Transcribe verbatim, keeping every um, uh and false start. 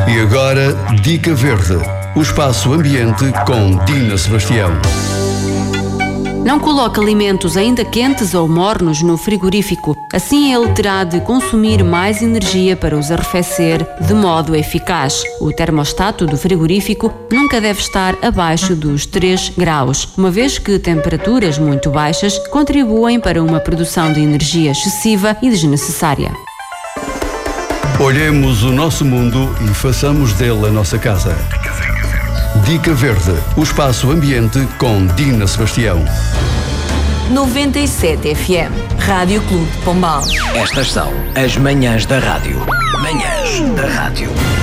E agora, Dica Verde, o espaço ambiente com Dina Sebastião. Não coloque alimentos ainda quentes ou mornos no frigorífico. Assim ele terá de consumir mais energia para os arrefecer de modo eficaz. O termostato do frigorífico nunca deve estar abaixo dos três graus, uma vez que temperaturas muito baixas contribuem para uma produção de energia excessiva e desnecessária. Olhemos o nosso mundo e façamos dele a nossa casa. Dica Verde, o espaço ambiente com Dina Sebastião. noventa e sete F M, Rádio Clube de Pombal. Estas são as manhãs da rádio. Manhãs da rádio.